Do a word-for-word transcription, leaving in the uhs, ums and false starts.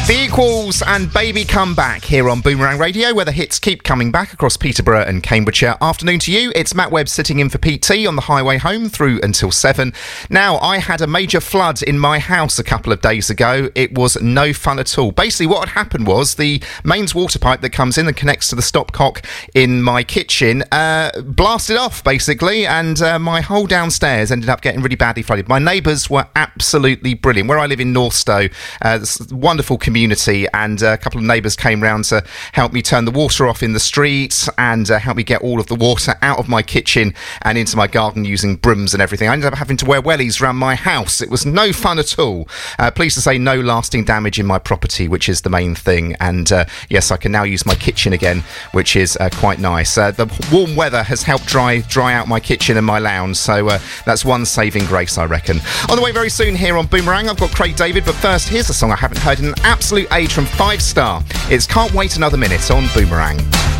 The Equals and Baby Come Back here on Boomerang Radio, where the hits keep coming back across Peterborough and Cambridgeshire. Afternoon to you. It's Matt Webb sitting in for Pete T on the highway home through until seven. Now, I had a major flood in my house a couple of days ago. It was no fun at all. Basically, what had happened was the mains water pipe that comes in and connects to the stopcock in my kitchen uh, blasted off, basically, and uh, my whole downstairs ended up getting really badly flooded. My neighbours were absolutely brilliant. Where I live in Northstowe, uh, this wonderful community. Community, and uh, a couple of neighbours came round to help me turn the water off in the streets and uh, help me get all of the water out of my kitchen and into my garden using brooms and everything. I ended up having to wear wellies around my house. It was no fun at all. Uh, pleased to say no lasting damage in my property, which is the main thing. And uh, yes, I can now use my kitchen again, which is uh, quite nice. Uh, the warm weather has helped dry dry out my kitchen and my lounge, so uh, that's one saving grace, I reckon. On the way very soon here on Boomerang, I've got Craig David, but first, here's a song I haven't heard in an absolute age from Five Star. It's Can't Wait Another Minute on Boomerang.